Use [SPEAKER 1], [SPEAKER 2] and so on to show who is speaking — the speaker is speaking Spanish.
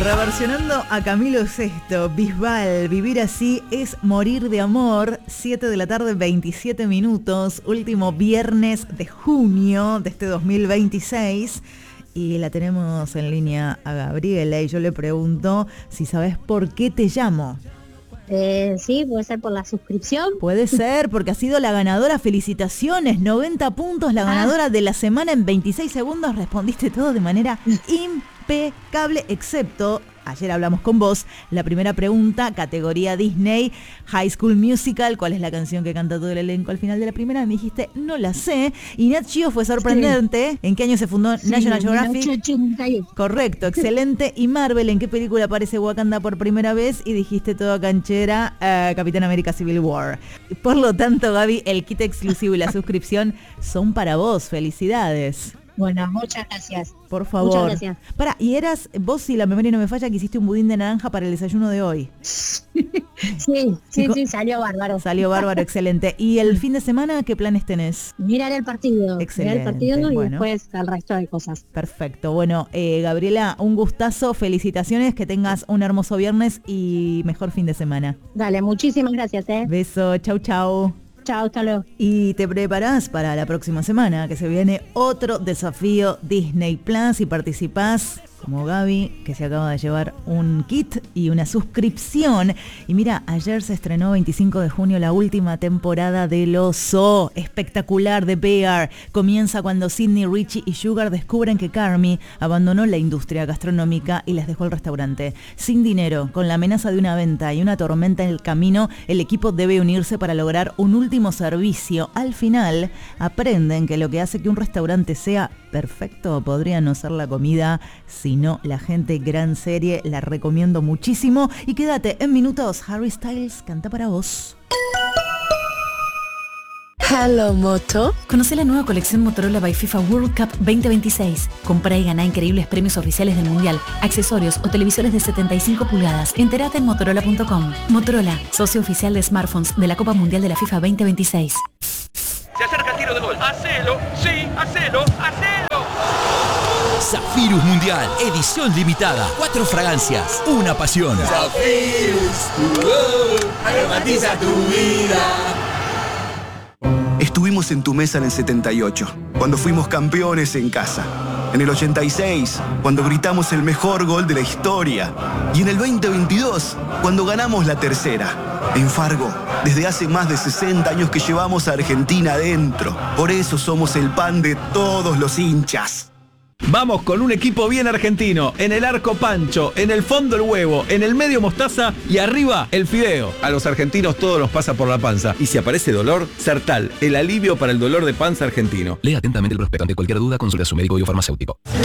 [SPEAKER 1] Reversionando a Camilo Sesto, Bisbal, Vivir así es morir de amor, 7 de la tarde, 27 minutos, último viernes de junio de este 2026. Y la tenemos en línea a Gabriela y yo le pregunto si sabes por qué te llamo.
[SPEAKER 2] Sí, puede ser por la suscripción.
[SPEAKER 1] Puede ser, porque ha sido la ganadora. Felicitaciones, 90 puntos, la ganadora de la semana en 26 segundos. Respondiste todo de manera impecable, excepto, ayer hablamos con vos, la primera pregunta, categoría Disney, High School Musical, ¿cuál es la canción que canta todo el elenco al final de la primera? Me dijiste, no la sé. Y Nat Geo fue sorprendente. Sí. ¿En qué año se fundó National Geographic?
[SPEAKER 2] 1888.
[SPEAKER 1] Correcto, excelente. Y Marvel, ¿en qué película aparece Wakanda por primera vez? Y dijiste todo canchera, Capitán América Civil War. Por lo tanto, Gaby, el kit exclusivo y la suscripción son para vos. Felicidades.
[SPEAKER 2] Bueno, muchas gracias.
[SPEAKER 1] Por favor.
[SPEAKER 2] Muchas gracias.
[SPEAKER 1] Pará, y eras, vos, si la memoria no me falla, que hiciste un budín de naranja para el desayuno de hoy.
[SPEAKER 2] Sí, salió bárbaro.
[SPEAKER 1] Salió bárbaro, excelente. ¿Y el fin de semana qué planes tenés?
[SPEAKER 2] Mirar el partido.
[SPEAKER 1] Excelente.
[SPEAKER 2] Mirar el partido y
[SPEAKER 1] bueno,
[SPEAKER 2] después el resto de cosas.
[SPEAKER 1] Perfecto. Bueno, Gabriela, un gustazo, felicitaciones, que tengas un hermoso viernes y mejor fin de semana.
[SPEAKER 2] Dale, muchísimas gracias.
[SPEAKER 1] Beso, chau, chau.
[SPEAKER 2] Chao, hasta luego.
[SPEAKER 1] Y te preparás para la próxima semana, que se viene otro desafío Disney Plus y participás como Gaby, que se acaba de llevar un kit y una suscripción. Y mira, ayer se estrenó 25 de junio la última temporada de Los Zoo, espectacular de Bear. Comienza cuando Sidney, Richie y Sugar descubren que Carmy abandonó la industria gastronómica y les dejó el restaurante. Sin dinero, con la amenaza de una venta y una tormenta en el camino, el equipo debe unirse para lograr un último servicio. Al final, aprenden que lo que hace que un restaurante sea perfecto podría no ser la comida, sino la gente. Gran serie, la recomiendo muchísimo. Y quédate en minutos, Harry Styles canta para vos.
[SPEAKER 3] Hello Moto. Conoce la nueva colección Motorola by FIFA World Cup 2026. Compra y gana increíbles premios oficiales del Mundial, accesorios o televisores de 75 pulgadas. Entérate en Motorola.com. Motorola, socio oficial de smartphones de la Copa Mundial de la FIFA 2026.
[SPEAKER 4] Se acerca el tiro de gol. ¡Hacelo! ¡Sí! ¡Hacelo! ¡Hacelo!
[SPEAKER 5] Zafirus Mundial, edición limitada. 4 fragancias, una pasión.
[SPEAKER 6] Zafirus, tu voz, aromatiza tu vida.
[SPEAKER 7] Estuvimos en tu mesa en el 78, cuando fuimos campeones en casa. En el 86, cuando gritamos el mejor gol de la historia. Y en el 2022, cuando ganamos la tercera. En Fargo, desde hace más de 60 años que llevamos a Argentina adentro. Por eso somos el pan de todos los hinchas.
[SPEAKER 8] Vamos con un equipo bien argentino. En el arco Pancho, en el fondo el huevo, en el medio mostaza y arriba el fideo. A los argentinos todo nos pasa por la panza. Y si aparece dolor, Sertal, el alivio para el dolor de panza argentino.
[SPEAKER 5] Lea atentamente el prospecto. Ante cualquier duda, consulta a su médico o farmacéutico.